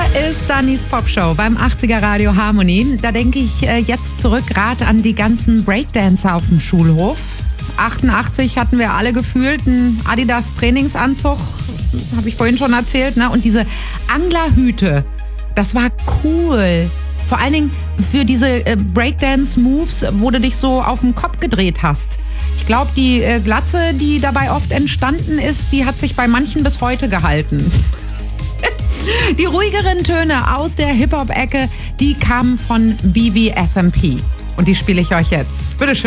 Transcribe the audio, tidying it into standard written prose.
ist Dannys Popshow beim 80er Radio Harmony. Da denke ich jetzt zurück gerade an die ganzen Breakdancer auf dem Schulhof. 88 hatten wir alle gefühlt einen Adidas Trainingsanzug, habe ich vorhin schon erzählt, ne? Und diese Anglerhüte, das war cool. Vor allen Dingen für diese Breakdance-Moves, wo du dich so auf den Kopf gedreht hast. Ich glaube, die Glatze, die dabei oft entstanden ist, die hat sich bei manchen bis heute gehalten. Die ruhigeren Töne aus der Hip-Hop-Ecke, die kamen von BBSMP. Und die spiele ich euch jetzt. Bitteschön.